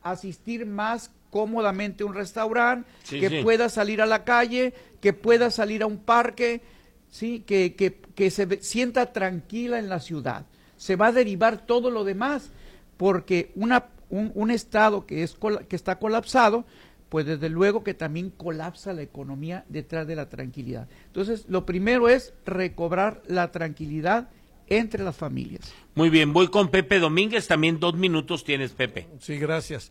asistir más cómodamente a un restaurante, sí, que sí. pueda salir a la calle, que pueda salir a un parque, ¿sí? Que se sienta tranquila en la ciudad. Se va a derivar todo lo demás, porque un estado que está colapsado, pues desde luego que también colapsa la economía detrás de la tranquilidad. Entonces, lo primero es recobrar la tranquilidad entre las familias. Muy bien, voy con Pepe Domínguez, también 2 minutos tienes, Pepe. Sí, gracias.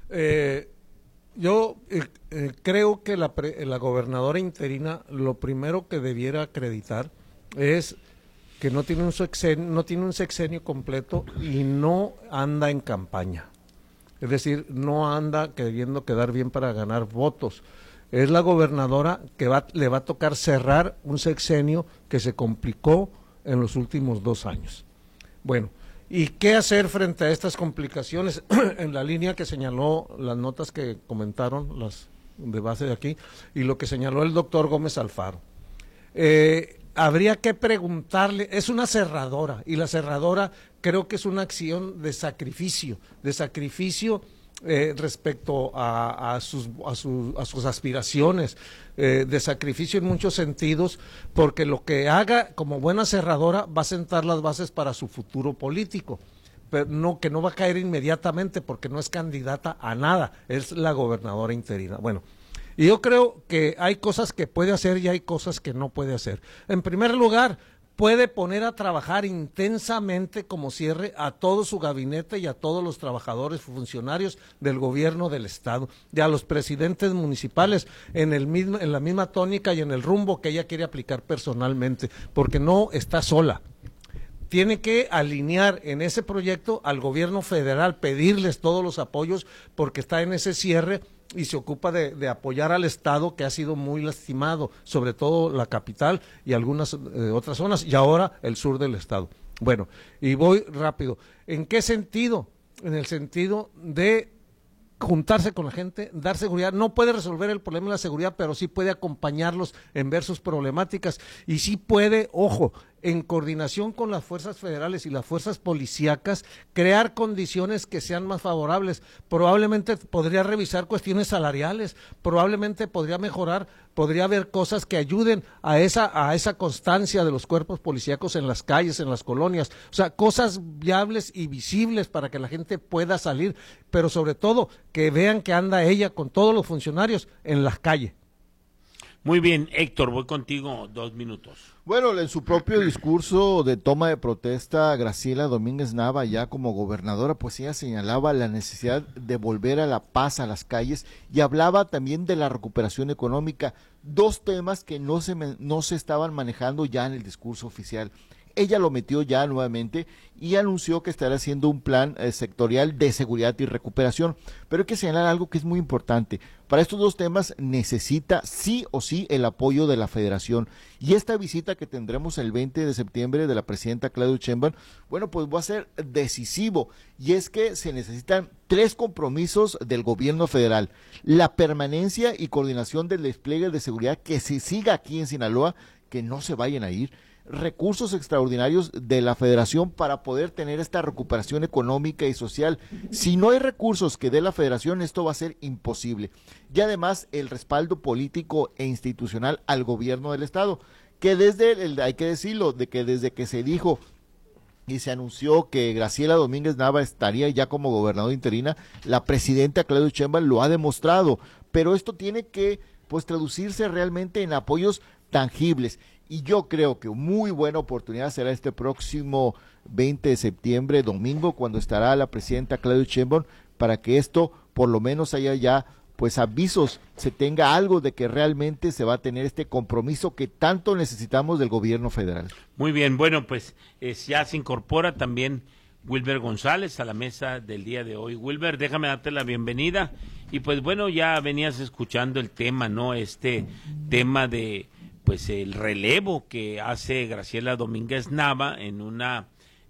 Yo creo que la gobernadora interina lo primero que debiera acreditar es que no tiene un sexenio completo y no anda en campaña. Es decir, no anda queriendo quedar bien para ganar votos. Es la gobernadora que le va a tocar cerrar un sexenio que se complicó en los últimos 2 años. Bueno, ¿y qué hacer frente a estas complicaciones? En la línea que señaló las notas que comentaron las de base de aquí y lo que señaló el doctor Gómez Alfaro. Habría que preguntarle, es una cerradora, y la cerradora creo que es una acción de sacrificio respecto a sus aspiraciones, de sacrificio en muchos sentidos, porque lo que haga como buena cerradora va a sentar las bases para su futuro político, pero no, que no va a caer inmediatamente porque no es candidata a nada, es la gobernadora interina. Bueno, y yo creo que hay cosas que puede hacer y hay cosas que no puede hacer. En primer lugar, puede poner a trabajar intensamente como cierre a todo su gabinete y a todos los trabajadores funcionarios del gobierno del estado, y a los presidentes municipales en la misma tónica y en el rumbo que ella quiere aplicar personalmente, porque no está sola. Tiene que alinear en ese proyecto al gobierno federal, pedirles todos los apoyos porque está en ese cierre y se ocupa de apoyar al estado que ha sido muy lastimado, sobre todo la capital y algunas otras zonas, y ahora el sur del estado. Bueno, y voy rápido. ¿En qué sentido? En el sentido de juntarse con la gente, dar seguridad. No puede resolver el problema de la seguridad, pero sí puede acompañarlos en ver sus problemáticas, y sí puede, ojo, en coordinación con las fuerzas federales y las fuerzas policíacas, crear condiciones que sean más favorables. Probablemente podría revisar cuestiones salariales, probablemente podría mejorar, podría haber cosas que ayuden a esa constancia de los cuerpos policíacos en las calles, en las colonias, o sea, cosas viables y visibles para que la gente pueda salir, pero sobre todo que vean que anda ella con todos los funcionarios en las calles. Muy bien, Héctor, voy contigo 2 minutos. Bueno, en su propio discurso de toma de protesta, Graciela Domínguez Nava, ya como gobernadora, pues ella señalaba la necesidad de volver a la paz a las calles y hablaba también de la recuperación económica, 2 temas que no se estaban manejando ya en el discurso oficial. Ella lo metió ya nuevamente y anunció que estará haciendo un plan sectorial de seguridad y recuperación. Pero hay que señalar algo que es muy importante. Para estos 2 temas necesita sí o sí el apoyo de la federación. Y esta visita que tendremos el 20 de septiembre de la presidenta Claudia Sheinbaum, bueno, pues va a ser decisivo. Y es que se necesitan 3 compromisos del gobierno federal. La permanencia y coordinación del despliegue de seguridad que se siga aquí en Sinaloa, que no se vayan a ir. Recursos extraordinarios de la federación para poder tener esta recuperación económica y social. Si no hay recursos que dé la federación, esto va a ser imposible. Y además el respaldo político e institucional al gobierno del estado, que hay que decirlo, de que desde que se dijo y se anunció que Graciela Domínguez Nava estaría ya como gobernadora interina, la presidenta Claudia Sheinbaum lo ha demostrado, pero esto tiene que pues traducirse realmente en apoyos tangibles. Y yo creo que muy buena oportunidad será este próximo 20 de septiembre, domingo, cuando estará la presidenta Claudia Sheinbaum, para que esto por lo menos haya ya pues avisos, se tenga algo de que realmente se va a tener este compromiso que tanto necesitamos del gobierno federal. Muy bien, bueno, pues ya se incorpora también Wilber González a la mesa del día de hoy. Wilber, déjame darte la bienvenida. Y pues bueno, ya venías escuchando el tema, ¿no? Este tema de pues el relevo que hace Graciela Domínguez Nava en una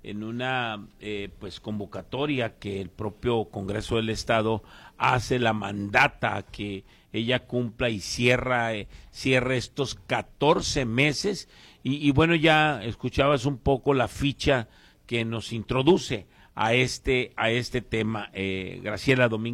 pues convocatoria que el propio Congreso del Estado hace, la mandata a que ella cumpla y cierre estos 14 meses y bueno, ya escuchabas un poco la ficha que nos introduce a este tema, Graciela Domínguez